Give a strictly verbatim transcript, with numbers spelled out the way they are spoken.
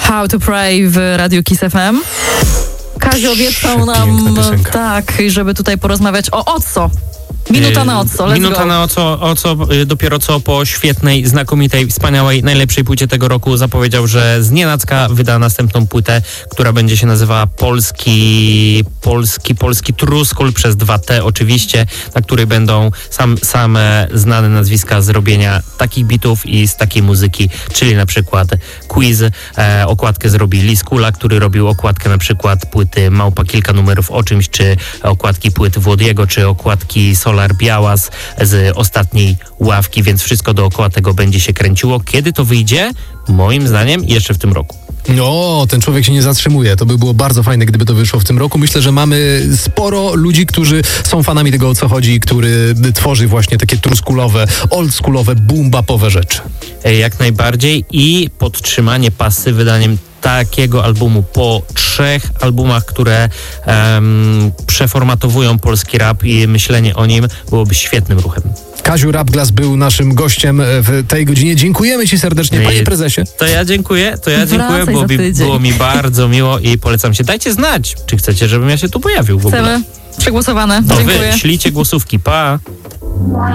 How to Pray w Radiu Kiss F M. Kazio obiecał nam, tak, żeby tutaj porozmawiać o Otso. Minuta na Otso, let's Minuta go. na Otso, Otso dopiero co po świetnej, znakomitej, wspaniałej, najlepszej płycie tego roku zapowiedział, że znienacka wyda następną płytę, która będzie się nazywała Polski, Polski, Polski Truskul przez dwa T oczywiście, na której będą sam, same znane nazwiska z robienia takich bitów i z takiej muzyki, czyli na przykład Quiz, e, okładkę zrobi Lis Kula, który robił okładkę na przykład płyty Małpa kilka numerów o czymś, czy okładki płyt Włodiego, czy okładki Solar Białas z ostatniej ławki, więc wszystko dookoła tego będzie się kręciło. Kiedy to wyjdzie? Moim zdaniem jeszcze w tym roku. O, ten człowiek się nie zatrzymuje. To by było bardzo fajne, gdyby to wyszło w tym roku. Myślę, że mamy sporo ludzi, którzy są fanami tego, o co chodzi, który tworzy właśnie takie truskulowe, oldschoolowe, boom-bapowe rzeczy. Jak najbardziej i podtrzymanie pasy wydaniem takiego albumu po trzech albumach, które um, przeformatowują polski rap i myślenie o nim byłoby świetnym ruchem. Kaziu Rapglass był naszym gościem w tej godzinie. Dziękujemy ci serdecznie, panie prezesie. To ja dziękuję, to ja dziękuję, było mi, było mi bardzo miło i polecam się. Dajcie znać, czy chcecie, żebym ja się tu pojawił w ogóle. Chcemy. Przegłosowane. To Dziękuję. wy ślijcie głosówki. Pa!